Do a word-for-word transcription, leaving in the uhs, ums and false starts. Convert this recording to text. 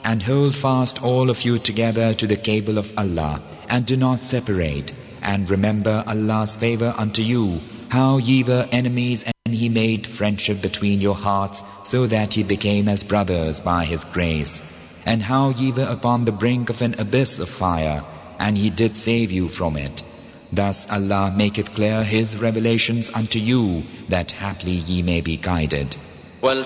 and hold fast all of you together to the cable of Allah, and do not separate, and remember Allah's favor unto you, how ye were enemies and He made friendship between your hearts, so that ye became as brothers by His grace, and how ye were upon the brink of an abyss of fire, and He did save you from it. Thus Allah maketh clear His revelations unto you, that haply ye may be guided.